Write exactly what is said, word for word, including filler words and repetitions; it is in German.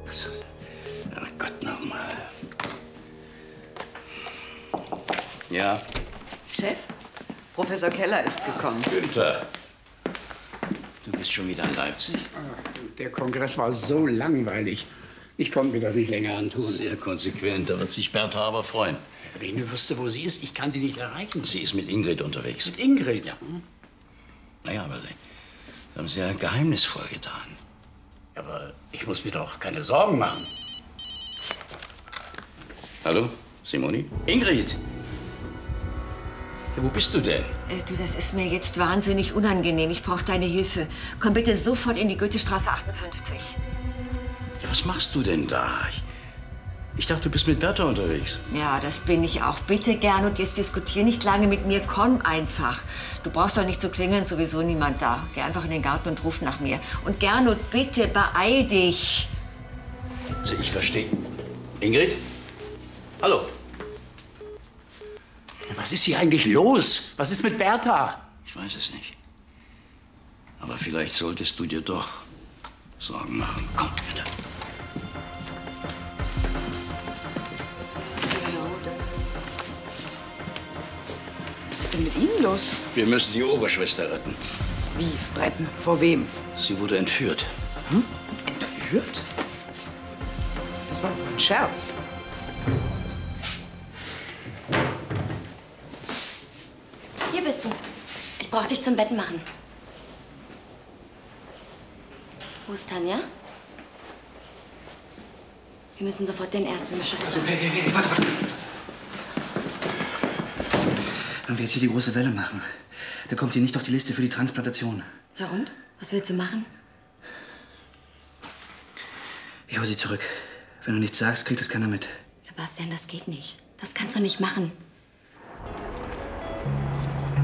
So. Ach Gott, nochmal. Ja? Chef, Professor Keller ist gekommen. Günther, du bist schon wieder in Leipzig? Ach, der Kongress war so langweilig. Ich konnte mir das nicht länger antun. Sehr konsequent, da wird sich Bertha aber freuen. Wenn ich nur wüsste, wo sie ist, ich kann sie nicht erreichen. Sie ist mit Ingrid unterwegs. Mit Ingrid? Ja. Naja, aber Sie haben sehr geheimnisvoll getan. Aber ich muss mir doch keine Sorgen machen. Hallo, Simoni? Ingrid! Ja, wo bist du denn? Äh, du, das ist mir jetzt wahnsinnig unangenehm. Ich brauche deine Hilfe. Komm bitte sofort in die Goethestraße achtundfünfzig. Ja, was machst du denn da? Ich, ich dachte, du bist mit Bertha unterwegs. Ja, das bin ich auch. Bitte, Gernot, jetzt diskutier nicht lange mit mir. Komm einfach. Du brauchst doch nicht zu klingeln, sowieso niemand da. Geh einfach in den Garten und ruf nach mir. Und Gernot, bitte, beeil dich. Also, ich verstehe. Ingrid? Hallo? Was ist hier eigentlich los? Was ist mit Bertha? Ich weiß es nicht. Aber vielleicht solltest du dir doch Sorgen machen. Komm, bitte. Was ist denn mit Ihnen los? Wir müssen die Oberschwester retten. Wie? Retten? Vor wem? Sie wurde entführt. Hm? Entführt? Das war doch ein Scherz. Hier bist du. Ich brauch dich zum Bett machen. Wo ist Tanja? Wir müssen sofort den Ärzten-Mischer Also, hey, hey, hey, warte, warte. Wenn wir jetzt hier die große Welle machen, dann kommt sie nicht auf die Liste für die Transplantation. Ja und? Was willst du machen? Ich hol sie zurück. Wenn du nichts sagst, kriegt das keiner mit. Sebastian, das geht nicht. Das kannst du nicht machen.